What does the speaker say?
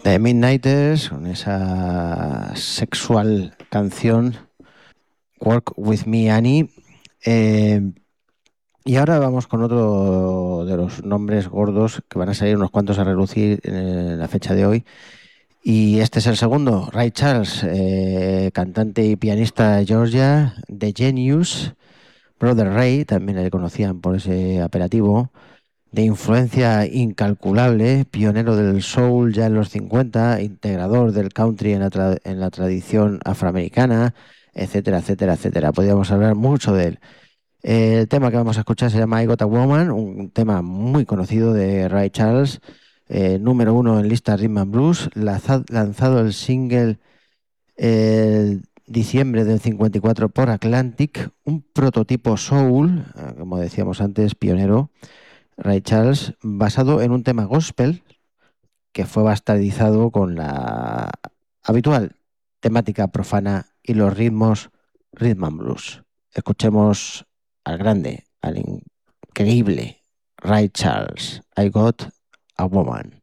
The Midnighters, con esa sexual canción Work With Me Annie. Eh, y ahora vamos con otro de los nombres gordos que van a salir unos cuantos a relucir en la fecha de hoy. Y este es el segundo, Ray Charles, cantante y pianista de Georgia, The Genius, Brother Ray, también le conocían por ese apelativo, de influencia incalculable, pionero del soul ya en los 50, integrador del country en la tradición afroamericana, etcétera, etcétera, etcétera. Podríamos hablar mucho de él. El tema que vamos a escuchar se llama I Got a Woman, un tema muy conocido de Ray Charles, número uno en lista Rhythm and Blues, lanzado el single el diciembre del 54 por Atlantic, un prototipo soul, como decíamos antes, pionero, Ray Charles, basado en un tema gospel que fue bastardizado con la habitual temática profana y los ritmos rhythm and blues. Escuchemos al grande, al increíble Ray Charles, I Got a Woman.